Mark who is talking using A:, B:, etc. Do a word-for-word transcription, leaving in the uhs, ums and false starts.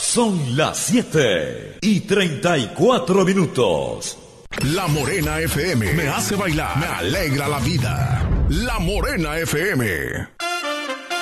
A: Son las siete y treinta y cuatro minutos.
B: La Morena F M me hace bailar, me alegra la vida. La Morena F M.